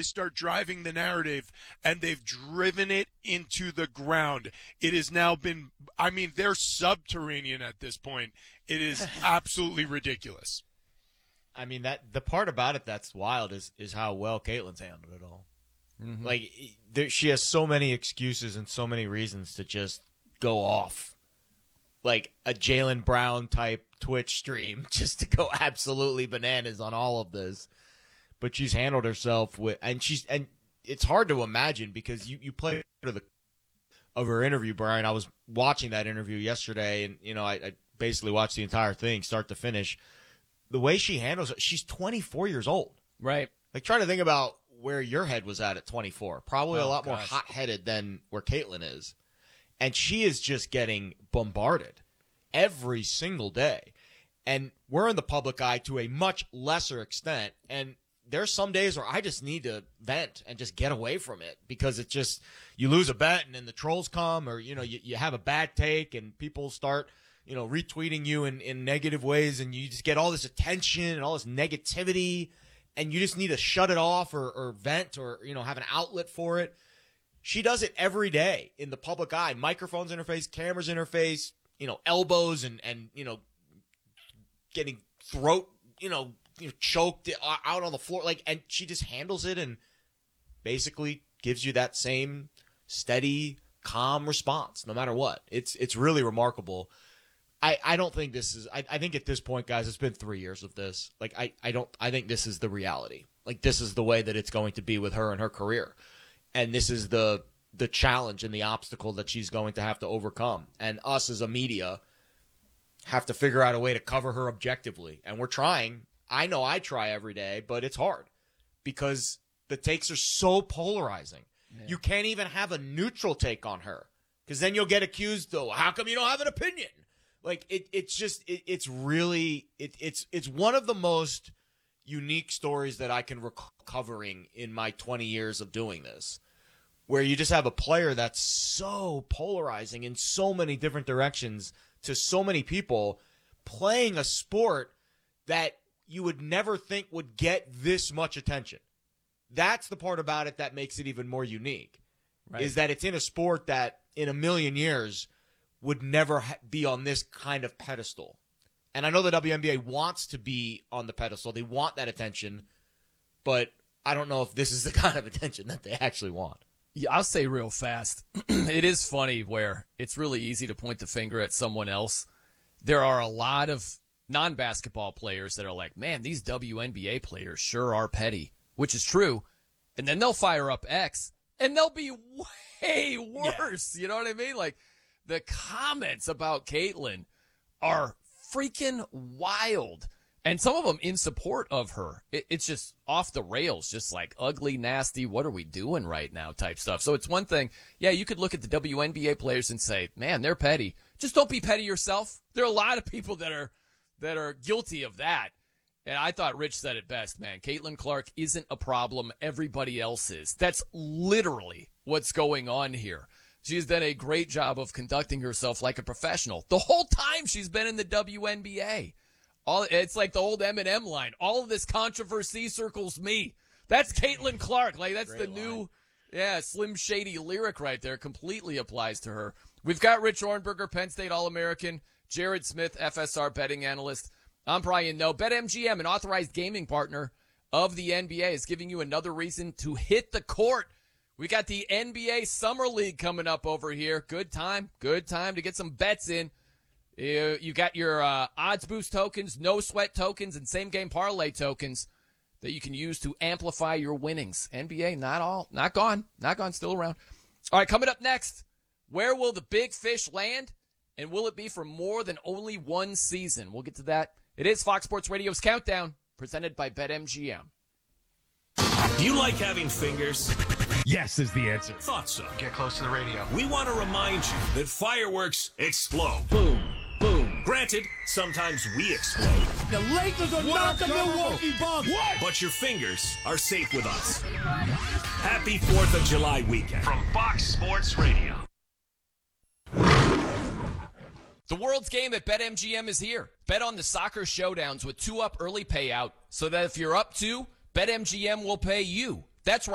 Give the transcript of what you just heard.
really start driving the narrative, and they've driven it into the ground. It has now been, I mean, they're subterranean at this point. It is absolutely ridiculous. I mean, that the part about it that's wild is how well Caitlin's handled it all. Mm-hmm. Like, she has so many excuses and so many reasons to just go off. Like a Jaylen Brown type Twitch stream just to go absolutely bananas on all of this. But she's handled herself and it's hard to imagine because you play of her interview, Brian. I was watching that interview yesterday, and I basically watched the entire thing start to finish. The way she handles it, she's 24 years old. Right. Like, try to think about where your head was at 24. Probably a lot more hot-headed than where Caitlin is. And she is just getting bombarded every single day. And we're in the public eye to a much lesser extent. And there's some days where I just need to vent and just get away from it because it's just, you lose a bet and then the trolls come, or, you have a bad take and people start, retweeting you in negative ways, and you just get all this attention and all this negativity, and you just need to shut it off or vent or, have an outlet for it. She does it every day in the public eye. Microphones in her face, cameras in her face, elbows and getting throat, choked out on the floor. And she just handles it and basically gives you that same steady, calm response no matter what. It's really remarkable. I don't think this is, I think at this point, guys, it's been 3 years of this. I think this is the reality. This is the way that it's going to be with her and her career. And this is the challenge and the obstacle that she's going to have to overcome. And us as a media have to figure out a way to cover her objectively. And we're trying. I know I try every day, but it's hard because the takes are so polarizing. Yeah. You can't even have a neutral take on her because then you'll get accused, though. How come you don't have an opinion? It's one of the most unique stories that I can recall covering in my 20 years of doing this, where you just have a player that's so polarizing in so many different directions to so many people, playing a sport that you would never think would get this much attention. That's the part about it that makes it even more unique, right? Is that it's in a sport that in a million years would never be on this kind of pedestal. And I know the WNBA wants to be on the pedestal. They want that attention, but I don't know if this is the kind of attention that they actually want. Yeah, I'll say real fast. It is funny where it's really easy to point the finger at someone else. There are a lot of non-basketball players that are like, man, these WNBA players sure are petty, which is true. And then they'll fire up X, and they'll be way worse. Yeah. You know what I mean? The comments about Caitlin are freaking wild. And some of them in support of her. It's just off the rails, just ugly, nasty, what are we doing right now type stuff. So it's one thing, you could look at the WNBA players and say, man, they're petty. Just don't be petty yourself. There are a lot of people that are guilty of that. And I thought Rich said it best, man. Caitlin Clark isn't a problem. Everybody else is. That's literally what's going on here. She's done a great job of conducting herself like a professional the whole time she's been in the WNBA. It's like the old Eminem line. All of this controversy circles me. That's Caitlin Clark. That's great the line. New, Slim Shady lyric right there. Completely applies to her. We've got Rich Ornberger, Penn State All-American. Jared Smith, FSR betting analyst. I'm Brian Noe. BetMGM, an authorized gaming partner of the NBA, is giving you another reason to hit the court. We got the NBA Summer League coming up over here. Good time to get some bets in. You got your odds boost tokens, no sweat tokens, and same game parlay tokens that you can use to amplify your winnings. NBA, not gone, still around. All right, coming up next, where will the big fish land, and will it be for more than only one season? We'll get to that. It is Fox Sports Radio's Countdown, presented by BetMGM. Do you like having fingers? Yes is the answer. Thought so. Get close to the radio. We want to remind you that fireworks explode. Boom. Boom. Granted, sometimes we explode. The Lakers are not the Milwaukee Bucks. What? But your fingers are safe with us. Happy 4th of July weekend. From Fox Sports Radio. The world's game at BetMGM is here. Bet on the soccer showdowns with 2-up early payout so that if you're up 2, BetMGM will pay you. That's right.